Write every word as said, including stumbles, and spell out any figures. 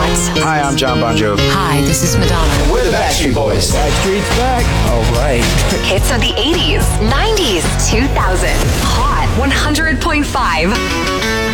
hot. Hi, I'm John Bon Jovi. Hi, this is Madonna. We're the Backstreet Boys. Backstreet's back. All right. Hits of the eighties, nineties, two thousand. Hot one hundred point five.